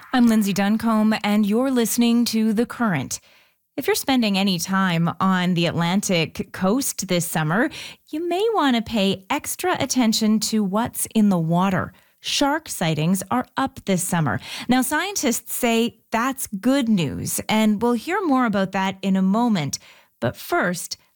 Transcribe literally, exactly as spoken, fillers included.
I'm Lindsay Duncombe, and you're listening to The Current. If you're spending any time on the Atlantic coast this summer, you may want to pay extra attention to what's in the water. Shark sightings are up this summer. Now, scientists say that's good news, and we'll hear more about that in a moment. But first,